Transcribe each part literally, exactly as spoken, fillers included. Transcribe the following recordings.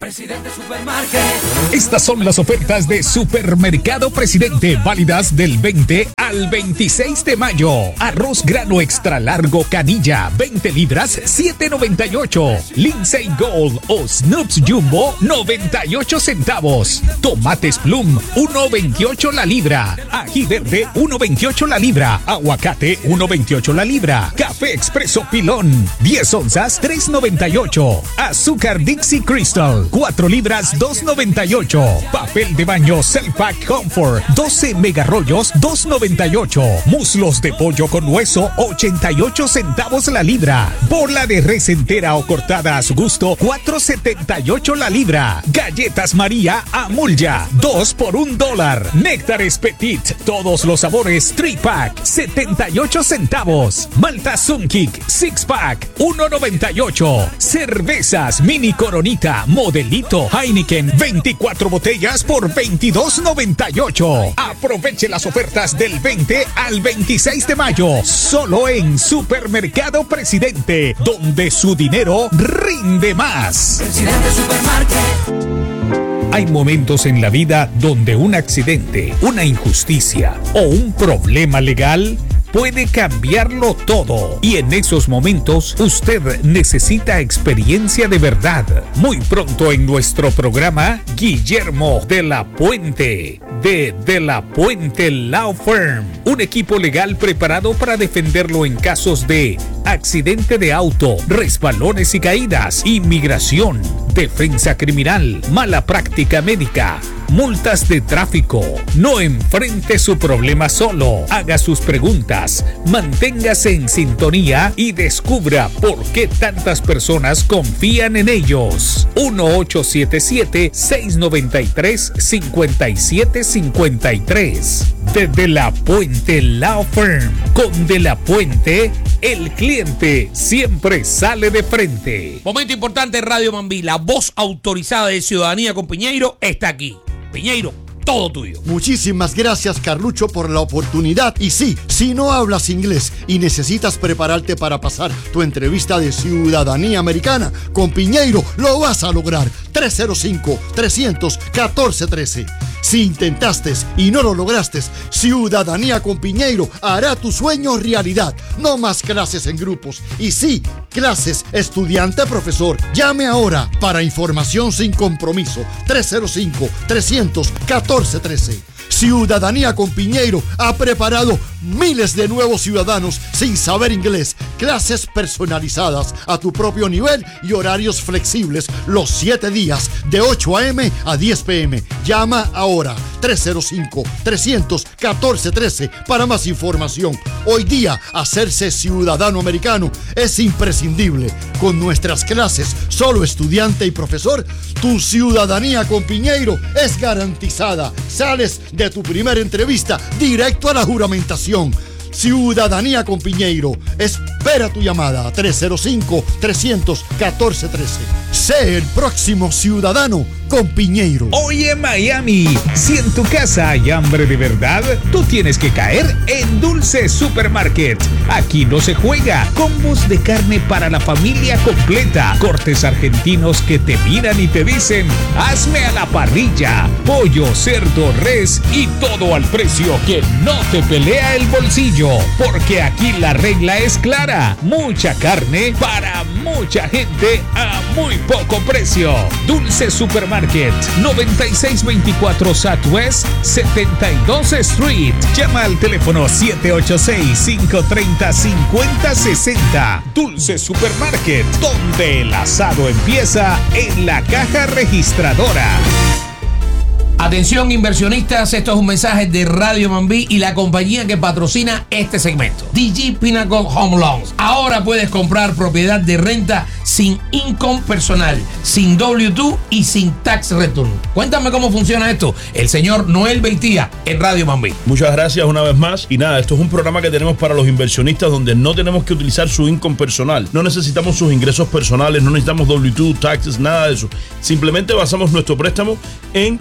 Presidente Supermarket. Estas son las ofertas de Supermercado Presidente, válidas del veinte al veintiséis de mayo. Arroz grano extra largo canilla, veinte libras, siete noventa y ocho. Lindsay Gold o Snoops Jumbo, noventa y ocho centavos. Tomates Plum, uno veintiocho la libra. Ají verde, uno veintiocho la libra. Aguacate, uno veintiocho la libra. Café Expreso Pilón, diez onzas, tres noventa y ocho. Azúcar Dixie Crystal, cuatro libras, dos noventa y ocho. Papel de baño Selpac Comfort, doce megarollos, dos noventa y ocho. Muslos de pollo con hueso, ochenta y ocho centavos la libra. Bola de res entera o cortada a su gusto, cuatro setenta y ocho la libra. Galletas María Amulya, dos por un dólar. Néctares Petit, todos los sabores, tres pack, setenta y ocho centavos. Malta Sunkik, six pack, uno noventa y ocho. Cervezas Mini Coronita, Modelito Heineken, veinticuatro botellas por veintidós noventa y ocho. Aproveche las ofertas del veinte al veintiséis de mayo, solo en Supermercado Presidente, donde su dinero rinde más. Presidente Supermarket. Hay momentos en la vida donde un accidente, una injusticia o un problema legal puede cambiarlo todo. Y en esos momentos usted necesita experiencia de verdad. Muy pronto en nuestro programa, Guillermo de la Puente, de De la Puente Law Firm. Un equipo legal preparado para defenderlo en casos de accidente de auto, resbalones y caídas, inmigración, defensa criminal, mala práctica médica, multas de tráfico. No enfrente su problema solo. Haga sus preguntas, manténgase en sintonía y descubra por qué tantas personas confían en ellos. uno ocho siete siete, seis nueve tres, cinco siete cinco tres. De De la Puente Law Firm. Con De la Puente, el cliente siempre sale de frente. Momento importante, Radio Mambí, la voz autorizada de Ciudadanía con Piñeiro está aquí. Piñeiro, todo tuyo. Muchísimas gracias, Carlucho, por la oportunidad. Y sí, si no hablas inglés y necesitas prepararte para pasar tu entrevista de ciudadanía americana con Piñeiro, lo vas a lograr. tres cero cinco, tres uno cuatro, uno tres. Si intentaste y no lo lograste, Ciudadanía con Piñeiro hará tu sueño realidad. No más clases en grupos. Y sí, clases estudiante-profesor. Llame ahora para información sin compromiso. tres cero cinco, tres uno cuatro, uno tres. Ciudadanía con Piñeiro ha preparado miles de nuevos ciudadanos sin saber inglés, clases personalizadas a tu propio nivel y horarios flexibles los siete días de ocho a eme a diez pe eme. Llama ahora tres cero cinco, tres uno cuatro, uno tres para más información. Hoy día hacerse ciudadano americano es imprescindible. Con nuestras clases solo estudiante y profesor, tu ciudadanía con Piñeiro es garantizada. Sales de tu primera entrevista directo a la juramentación. Ciudadanía con Piñeiro. Espera tu llamada. tres cero cinco, tres uno cuatro, uno tres. Sé el próximo ciudadano con Piñeiro. Oye, Miami, si en tu casa hay hambre de verdad, tú tienes que caer en Dulce Supermarket. Aquí no se juega. Combos de carne para la familia completa. Cortes argentinos que te miran y te dicen: hazme a la parrilla. Pollo, cerdo, res y todo al precio que no te pelea el bolsillo. Porque aquí la regla es clara. Mucha carne para mucha gente a muy poco precio. Dulce Supermarket, noventa y seis veinticuatro Southwest setenta y dos Street. Llama al teléfono siete ocho seis, cinco tres cero, cinco cero seis cero. Dulce Supermarket, donde el asado empieza en la caja registradora. Atención, inversionistas, esto es un mensaje de Radio Mambí y la compañía que patrocina este segmento, D G Pinnacle Home Loans. Ahora puedes comprar propiedad de renta sin income personal, sin doble u dos y sin tax return. Cuéntame cómo funciona esto. El señor Noel Beitía en Radio Mambí. Muchas gracias una vez más. Y nada, esto es un programa que tenemos para los inversionistas donde no tenemos que utilizar su income personal. No necesitamos sus ingresos personales, no necesitamos doble u dos, taxes, nada de eso. Simplemente basamos nuestro préstamo en lo que es el ingreso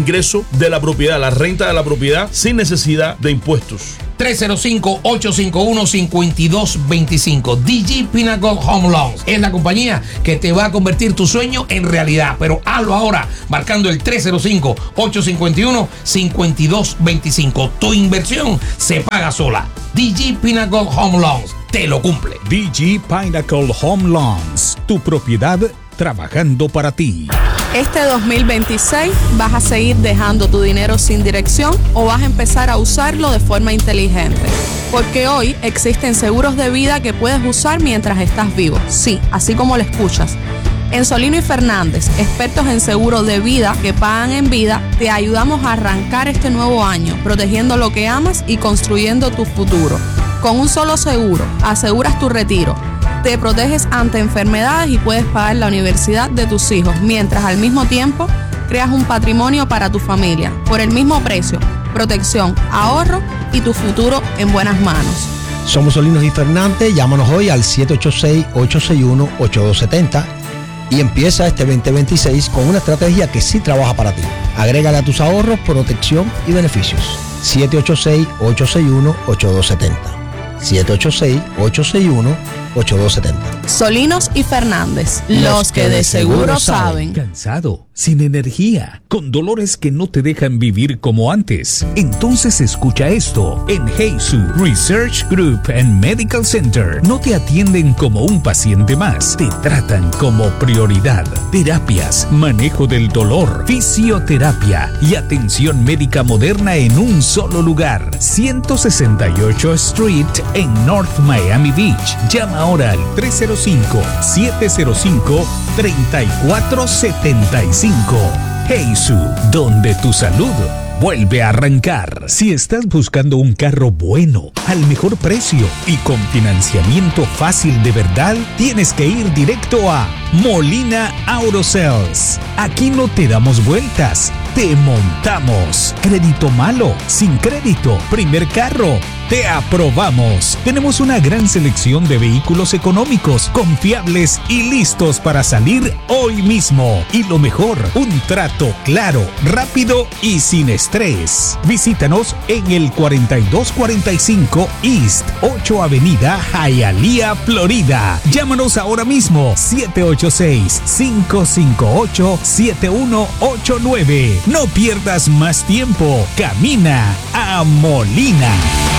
ingreso de la propiedad, la renta de la propiedad, sin necesidad de impuestos. tres cero cinco, ocho cinco uno, cinco dos dos cinco. D G Pinnacle Home Loans es la compañía que te va a convertir tu sueño en realidad. Pero hazlo ahora, marcando el tres cero cinco, ocho cinco uno, cinco dos dos cinco. Tu inversión se paga sola. D G Pinnacle Home Loans te lo cumple. D G Pinnacle Home Loans, tu propiedad trabajando para ti. Este dos mil veintiséis, ¿vas a seguir dejando tu dinero sin dirección o vas a empezar a usarlo de forma inteligente? Porque hoy existen seguros de vida que puedes usar mientras estás vivo. Sí, así como lo escuchas. En Solino y Fernández, expertos en seguros de vida que pagan en vida, te ayudamos a arrancar este nuevo año, protegiendo lo que amas y construyendo tu futuro. Con un solo seguro, aseguras tu retiro, te proteges ante enfermedades y puedes pagar la universidad de tus hijos, mientras al mismo tiempo creas un patrimonio para tu familia. Por el mismo precio, protección, ahorro y tu futuro en buenas manos. Somos Solinos y Fernández, llámanos hoy al siete ocho seis, ocho seis uno, ocho dos siete cero y empieza este veinte veintiséis con una estrategia que sí trabaja para ti. Agrégale a tus ahorros protección y beneficios. siete ocho seis, ocho seis uno, ocho dos siete cero. siete ocho seis, ocho seis uno, ocho dos siete cero. Solinos y Fernández, los que de seguro saben. Cansado, sin energía, con dolores que no te dejan vivir como antes. Entonces escucha esto. En Heisu Research Group and Medical Center no te atienden como un paciente más, te tratan como prioridad. Terapias, manejo del dolor, fisioterapia y atención médica moderna en un solo lugar. ciento sesenta y ocho Street en North Miami Beach. Llama ahora al tres cero cinco, siete cero cinco, tres cuatro siete cinco. Heisu, donde tu salud vuelve a arrancar. Si estás buscando un carro bueno, al mejor precio y con financiamiento fácil de verdad, tienes que ir directo a Molina Auto Sales. Aquí no te damos vueltas, te montamos. Crédito malo, sin crédito, primer carro, te aprobamos. Tenemos una gran selección de vehículos económicos, confiables y listos para salir hoy mismo. Y lo mejor, un trato claro, rápido y sin estrés. Visítanos en el cuarenta y dos cuarenta y cinco East ocho Avenida, Hialeah, Florida. Llámanos ahora mismo, siete ocho seis, cinco cinco ocho, siete uno ocho nueve. No pierdas más tiempo. Camina a Molina.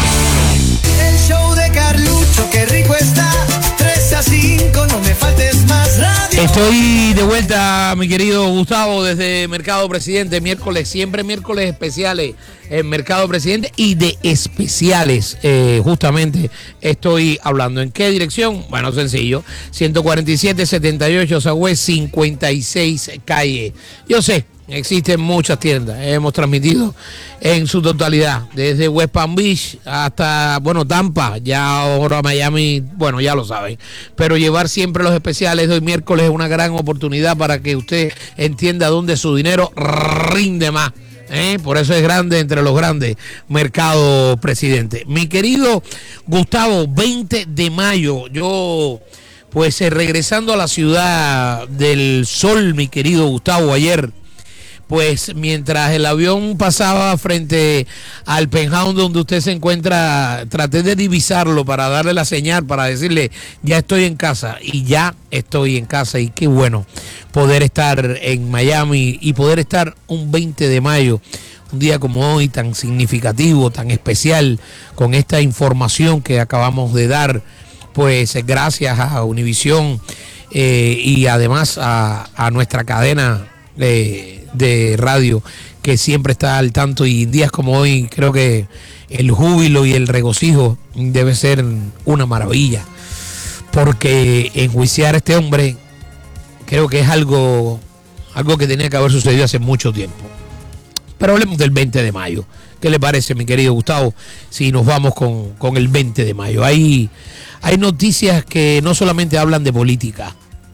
El show de Carlucho, qué rico está. tres a cinco, no me faltes más. Radio. Estoy de vuelta, mi querido Gustavo, desde Mercado Presidente. Miércoles, siempre miércoles especiales en Mercado Presidente y de especiales. Eh, justamente estoy hablando. ¿En qué dirección? Bueno, sencillo. ciento cuarenta y siete, setenta y ocho, Southwest cincuenta y seis calle. Yo sé. Existen muchas tiendas, hemos transmitido en su totalidad, desde West Palm Beach hasta, bueno, Tampa, ya ahora Miami, bueno, ya lo saben. Pero llevar siempre los especiales de hoy miércoles es una gran oportunidad para que usted entienda dónde su dinero rinde más. ¿Eh? Por eso es grande entre los grandes, Mercado Presidente. Mi querido Gustavo, veinte de mayo, yo... Pues eh, regresando a la ciudad del sol, mi querido Gustavo, ayer... Pues mientras el avión pasaba frente al penthouse donde usted se encuentra, traté de divisarlo para darle la señal, para decirle, ya estoy en casa, y ya estoy en casa, y qué bueno poder estar en Miami y poder estar un veinte de mayo, un día como hoy, tan significativo, tan especial, con esta información que acabamos de dar, pues gracias a Univisión eh, y además a, a nuestra cadena de, de radio que siempre está al tanto, y días como hoy creo que el júbilo y el regocijo debe ser una maravilla, porque enjuiciar a este hombre creo que es algo, algo que tenía que haber sucedido hace mucho tiempo. Pero hablemos del veinte de mayo. ¿Qué le parece, mi querido Gustavo, si nos vamos con, con el veinte de mayo? Hay, hay noticias que no solamente hablan de política,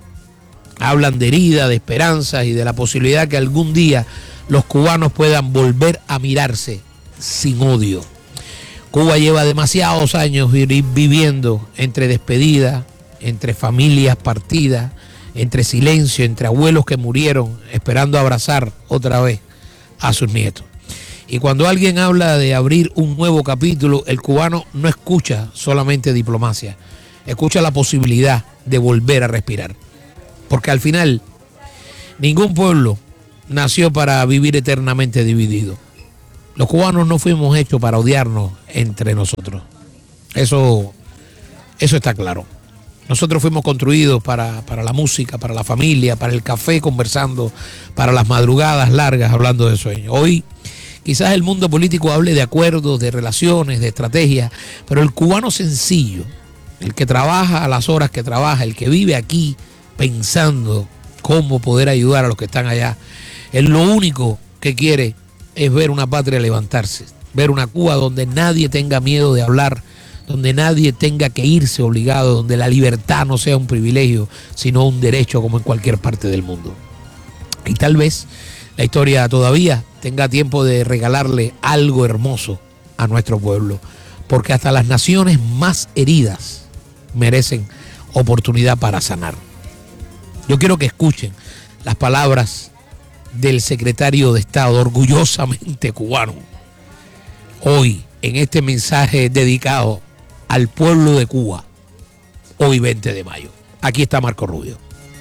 hablan de herida, de esperanzas y de la posibilidad que algún día los cubanos puedan volver a mirarse sin odio. Cuba lleva demasiados años viviendo entre despedidas, entre familias partidas, entre silencio, entre abuelos que murieron esperando abrazar otra vez a sus nietos. Y cuando alguien habla de abrir un nuevo capítulo, el cubano no escucha solamente diplomacia, escucha la posibilidad de volver a respirar. Porque al final, ningún pueblo nació para vivir eternamente dividido. Los cubanos no fuimos hechos para odiarnos entre nosotros. Eso, eso está claro. Nosotros fuimos construidos para, para la música, para la familia, para el café conversando, para las madrugadas largas hablando de sueños. Hoy quizás el mundo político hable de acuerdos, de relaciones, de estrategias, pero el cubano sencillo, el que trabaja a las horas que trabaja, el que vive aquí pensando cómo poder ayudar a los que están allá, él lo único que quiere es ver una patria levantarse, ver una Cuba donde nadie tenga miedo de hablar, donde nadie tenga que irse obligado, donde la libertad no sea un privilegio, sino un derecho como en cualquier parte del mundo. Y tal vez la historia todavía tenga tiempo de regalarle algo hermoso a nuestro pueblo, porque hasta las naciones más heridas merecen oportunidad para sanar. Yo quiero que escuchen las palabras del secretario de Estado, orgullosamente cubano, hoy en este mensaje dedicado al pueblo de Cuba, hoy veinte de mayo. Aquí está Marco Rubio.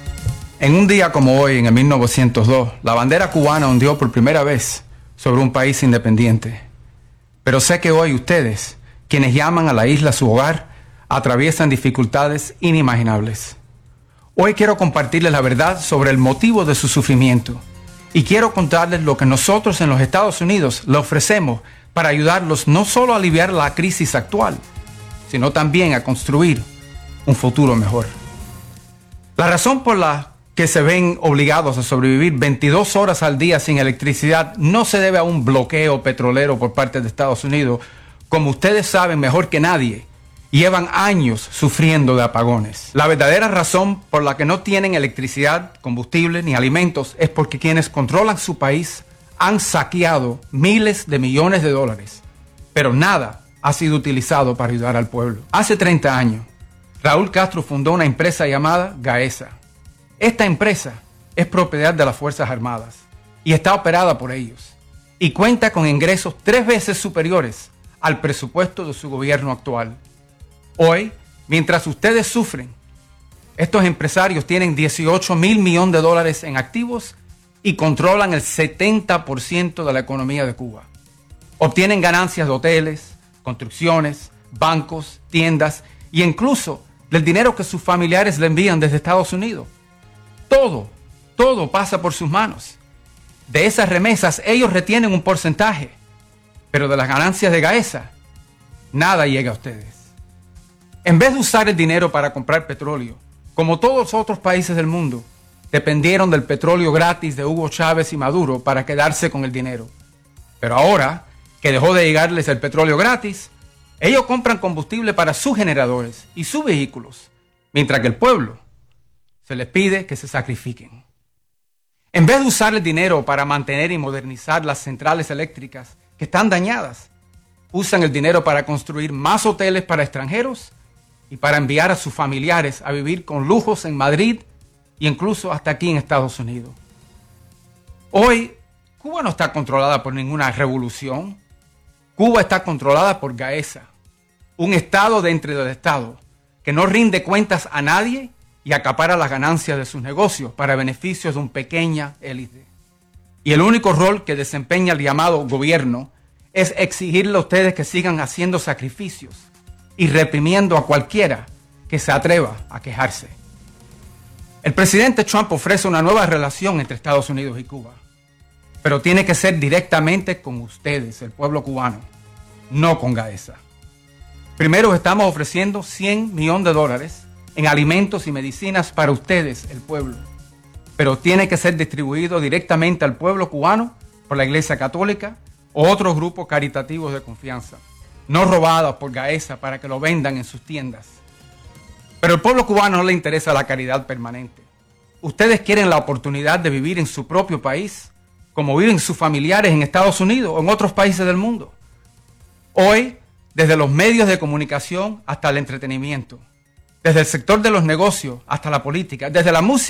En un día como hoy, en el mil novecientos dos, la bandera cubana ondeó por primera vez sobre un país independiente. Pero sé que hoy ustedes, quienes llaman a la isla su hogar, atraviesan dificultades inimaginables. Hoy quiero compartirles la verdad sobre el motivo de su sufrimiento y quiero contarles lo que nosotros en los Estados Unidos le ofrecemos para ayudarlos no solo a aliviar la crisis actual, sino también a construir un futuro mejor. La razón por la que se ven obligados a sobrevivir veintidós horas al día sin electricidad no se debe a un bloqueo petrolero por parte de Estados Unidos. Como ustedes saben mejor que nadie, llevan años sufriendo de apagones. La verdadera razón por la que no tienen electricidad, combustible ni alimentos es porque quienes controlan su país han saqueado miles de millones de dólares, pero nada ha sido utilizado para ayudar al pueblo. Hace treinta años, Raúl Castro fundó una empresa llamada Gaesa. Esta empresa es propiedad de las Fuerzas Armadas y está operada por ellos y cuenta con ingresos tres veces superiores al presupuesto de su gobierno actual. Hoy, mientras ustedes sufren, estos empresarios tienen dieciocho mil millones de dólares en activos y controlan el setenta por ciento de la economía de Cuba. Obtienen ganancias de hoteles, construcciones, bancos, tiendas e incluso del dinero que sus familiares le envían desde Estados Unidos. Todo, todo pasa por sus manos. De esas remesas ellos retienen un porcentaje, pero de las ganancias de Gaesa, nada llega a ustedes. En vez de usar el dinero para comprar petróleo, como todos los otros países del mundo, dependieron del petróleo gratis de Hugo Chávez y Maduro para quedarse con el dinero. Pero ahora que dejó de llegarles el petróleo gratis, ellos compran combustible para sus generadores y sus vehículos, mientras que el pueblo se les pide que se sacrifiquen. En vez de usar el dinero para mantener y modernizar las centrales eléctricas que están dañadas, usan el dinero para construir más hoteles para extranjeros y para enviar a sus familiares a vivir con lujos en Madrid e incluso hasta aquí en Estados Unidos. Hoy, Cuba no está controlada por ninguna revolución. Cuba está controlada por Gaesa, un estado dentro del estado que no rinde cuentas a nadie y acapara las ganancias de sus negocios para beneficios de una pequeña élite. Y el único rol que desempeña el llamado gobierno es exigirle a ustedes que sigan haciendo sacrificios y reprimiendo a cualquiera que se atreva a quejarse. El presidente Trump ofrece una nueva relación entre Estados Unidos y Cuba, pero tiene que ser directamente con ustedes, el pueblo cubano, no con Gaesa. Primero estamos ofreciendo cien millones de dólares en alimentos y medicinas para ustedes, el pueblo, pero tiene que ser distribuido directamente al pueblo cubano por la Iglesia Católica o otros grupos caritativos de confianza, no robados por Gaesa para que lo vendan en sus tiendas. Pero al pueblo cubano no le interesa la caridad permanente. Ustedes quieren la oportunidad de vivir en su propio país, como viven sus familiares en Estados Unidos o en otros países del mundo. Hoy, desde los medios de comunicación hasta el entretenimiento, desde el sector de los negocios hasta la política, desde la música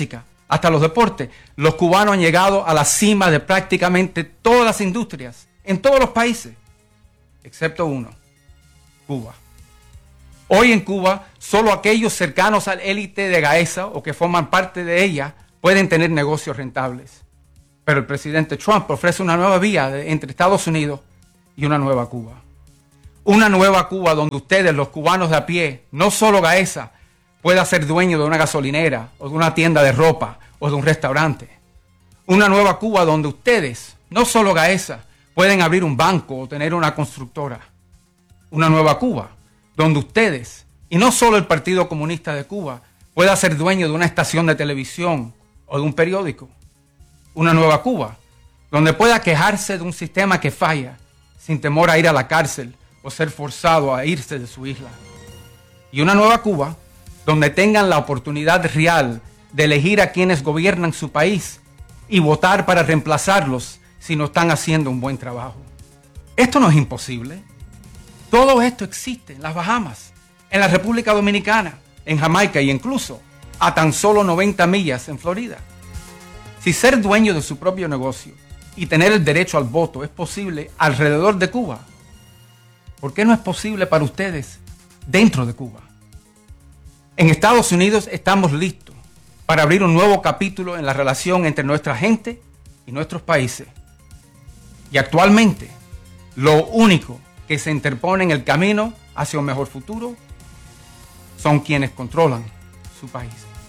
hasta los deportes, los cubanos han llegado a la cima de prácticamente todas las industrias, en todos los países, excepto uno, Cuba. Hoy en Cuba, solo aquellos cercanos al élite de Gaesa o que forman parte de ella pueden tener negocios rentables. Pero el presidente Trump ofrece una nueva vía de, entre Estados Unidos y una nueva Cuba. Una nueva Cuba donde ustedes, los cubanos de a pie, no solo Gaesa, pueda ser dueño de una gasolinera o de una tienda de ropa o de un restaurante. Una nueva Cuba donde ustedes, no solo Gaesa, pueden abrir un banco o tener una constructora. Una nueva Cuba donde ustedes, y no solo el Partido Comunista de Cuba, pueda ser dueño de una estación de televisión o de un periódico. Una nueva Cuba donde pueda quejarse de un sistema que falla sin temor a ir a la cárcel o ser forzado a irse de su isla. Y una nueva Cuba donde tengan la oportunidad real de elegir a quienes gobiernan su país y votar para reemplazarlos si no están haciendo un buen trabajo. Esto no es imposible. Todo esto existe en las Bahamas, en la República Dominicana, en Jamaica e incluso a tan solo noventa millas en Florida. Si ser dueño de su propio negocio y tener el derecho al voto es posible alrededor de Cuba, ¿por qué no es posible para ustedes dentro de Cuba? En Estados Unidos estamos listos para abrir un nuevo capítulo en la relación entre nuestra gente y nuestros países. Y actualmente, lo único que se interpone en el camino hacia un mejor futuro son quienes controlan su país.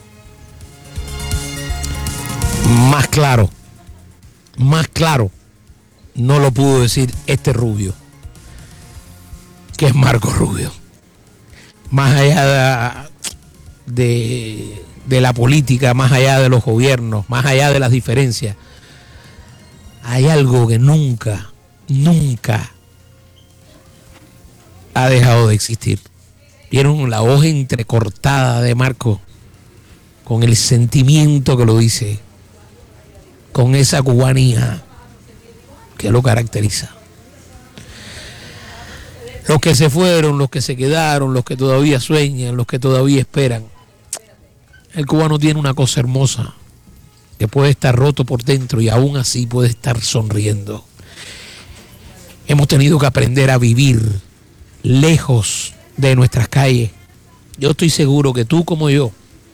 Más claro, más claro, no lo pudo decir este Rubio, que es Marco Rubio. Más allá de, de, de la política, más allá de los gobiernos, más allá de las diferencias, hay algo que nunca, nunca ha dejado de existir. Vieron la hoja entrecortada de Marco, con el sentimiento que lo dice, con esa cubanía que lo caracteriza. Los que se fueron, los que se quedaron, los que todavía sueñan, los que todavía esperan. El cubano tiene una cosa hermosa, que puede estar roto por dentro y aún así puede estar sonriendo. Hemos tenido que aprender a vivir lejos de nuestras calles. Yo estoy seguro que tú como yo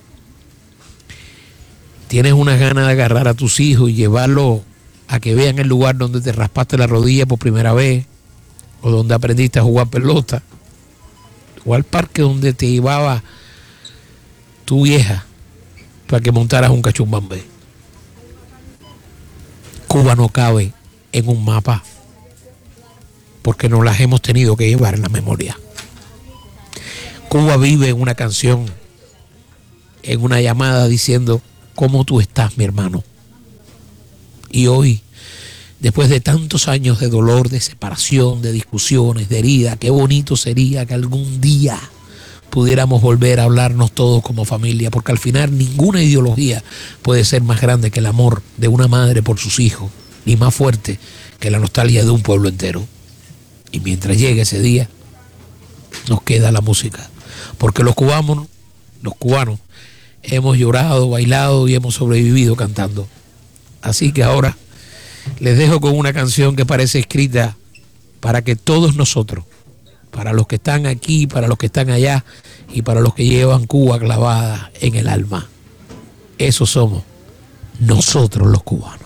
tienes unas ganas de agarrar a tus hijos y llevarlos a que vean el lugar donde te raspaste la rodilla por primera vez, o donde aprendiste a jugar pelota, o al parque donde te llevaba tu vieja para que montaras un cachumbambé. Cuba no cabe en un mapa porque nos las hemos tenido que llevar en la memoria. Cuba vive en una canción, en una llamada diciendo: ¿cómo tú estás, mi hermano? Y hoy, después de tantos años de dolor, de separación, de discusiones, de herida, qué bonito sería que algún día pudiéramos volver a hablarnos todos como familia, porque al final ninguna ideología puede ser más grande que el amor de una madre por sus hijos, ni más fuerte que la nostalgia de un pueblo entero. Y mientras llegue ese día, nos queda la música, porque los cubanos, los cubanos hemos llorado, bailado y hemos sobrevivido cantando. Así que ahora les dejo con una canción que parece escrita para que todos nosotros, para los que están aquí, para los que están allá y para los que llevan Cuba clavada en el alma, esos somos nosotros los cubanos.